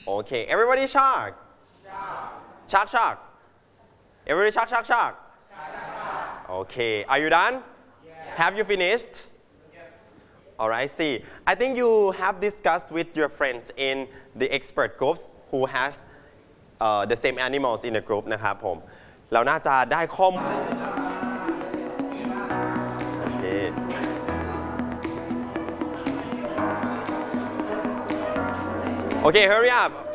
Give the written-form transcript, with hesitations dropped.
Okay, everybody shark. Shark, shark. Everybody shark, shark, shark. Okay, are you done? Have you finished? Alright, see, I think you have discussed with your friends in the expert groups who has the same animals in the group นะครับผมเราน่าจะได้ข้อมูล Okay, hurry up.